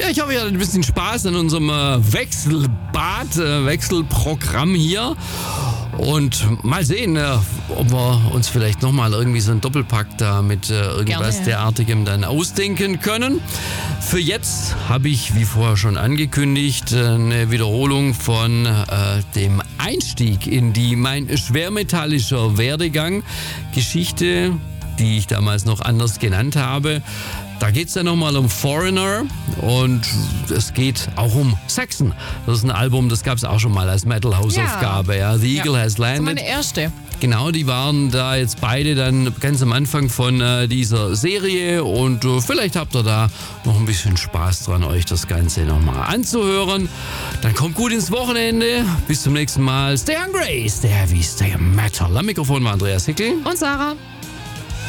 Ja, ich hoffe, ihr hattet ein bisschen Spaß an unserem Wechselprogramm hier. Und mal sehen, ob wir uns vielleicht nochmal irgendwie so einen Doppelpack da mit irgendwas Gerne. derartigem dann ausdenken können. Für jetzt habe ich, wie vorher schon angekündigt, eine Wiederholung von dem Einstieg in mein schwermetallischer Werdegang. Geschichte, die ich damals noch anders genannt habe. Da geht es dann nochmal um Foreigner und es geht auch um Saxon. Das ist ein Album, das gab es auch schon mal als Metal-Hausaufgabe. Ja. The Eagle Has Das war Landed. meine erste. Genau, die waren da jetzt beide dann ganz am Anfang von dieser Serie und vielleicht habt ihr da noch ein bisschen Spaß dran, euch das Ganze nochmal anzuhören. Dann kommt gut ins Wochenende. Bis zum nächsten Mal. Stay hungry, stay heavy, stay metal. Am Mikrofon war Andreas Hickel. Und Sarah.